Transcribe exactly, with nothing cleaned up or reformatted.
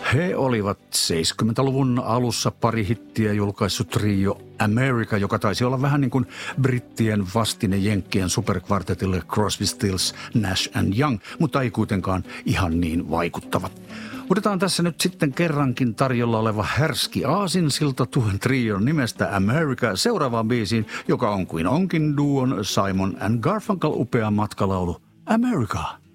He olivat seitsemänkymmentäluvun alussa pari hittiä julkaissut trio America, joka taisi olla vähän niin kuin brittien vastine jenkkien superkvartetille Crosby, Stills, Nash and Young, mutta ei kuitenkaan ihan niin vaikuttava. Otetaan tässä nyt sitten kerrankin tarjolla oleva härski aasinsilta tuon trion nimestä America seuraavaan biisiin, joka on kuin onkin duon Simon and Garfunkel upea matkalaulu America.